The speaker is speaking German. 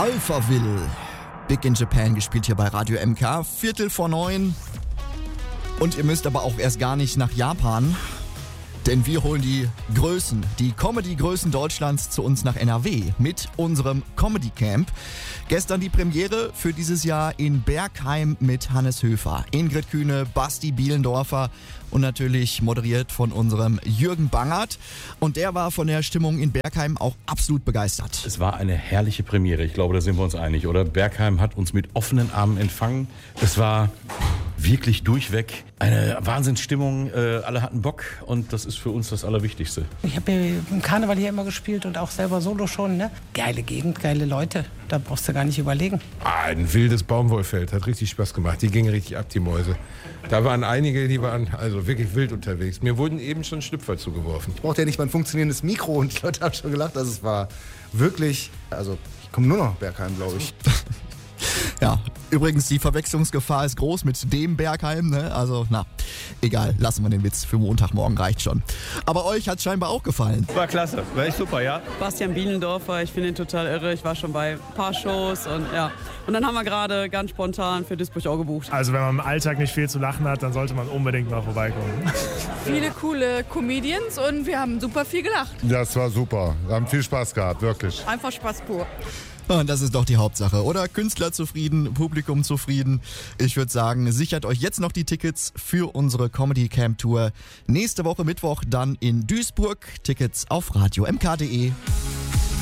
Alphaville. Big in Japan gespielt hier bei Radio MK. 8:45. Und ihr müsst aber auch erst gar nicht nach Japan. Denn wir holen die Größen, die Comedy-Größen Deutschlands zu uns nach NRW mit unserem Comedy Camp. Gestern die Premiere für dieses Jahr in Bergheim mit Hannes Höfer, Ingrid Kühne, Basti Bielendorfer und natürlich moderiert von unserem Jürgen Bangert. Und der war von der Stimmung in Bergheim auch absolut begeistert. Es war eine herrliche Premiere, ich glaube, da sind wir uns einig, oder? Bergheim hat uns mit offenen Armen empfangen. Es war wirklich durchweg eine Wahnsinnsstimmung, alle hatten Bock und das ist für uns das Allerwichtigste. Ich habe ja im Karneval hier immer gespielt und auch selber solo schon, ne? Geile Gegend, geile Leute, da brauchst du gar nicht überlegen. Ein wildes Baumwollfeld, hat richtig Spaß gemacht, die gingen richtig ab, die Mäuse. Da waren einige, die waren also wirklich wild unterwegs. Mir wurden eben schon Schlüpfer zugeworfen. Ich brauchte ja nicht mal ein funktionierendes Mikro und die Leute haben schon gelacht, also es war wirklich, also ich komme nur noch nach Bergheim, glaube ich. Ja, übrigens, die Verwechslungsgefahr ist groß mit dem Bergheim, ne? Also, egal, lassen wir den Witz für Montagmorgen, reicht schon. Aber euch hat es scheinbar auch gefallen. War klasse, war echt super, ja. Bastian Bielendorfer, ich finde ihn total irre. Ich war schon bei ein paar Shows und ja. Und dann haben wir gerade ganz spontan für Duisburg auch gebucht. Also wenn man im Alltag nicht viel zu lachen hat, dann sollte man unbedingt mal vorbeikommen. Viele coole Comedians und wir haben super viel gelacht. Das war super, wir haben viel Spaß gehabt, wirklich. Einfach Spaß pur. Und das ist doch die Hauptsache, oder? Künstler zufrieden, Publikum zufrieden. Ich würde sagen, sichert euch jetzt noch die Tickets für unsere Comedy Camp Tour. Nächste Woche Mittwoch dann in Duisburg. Tickets auf radiomk.de.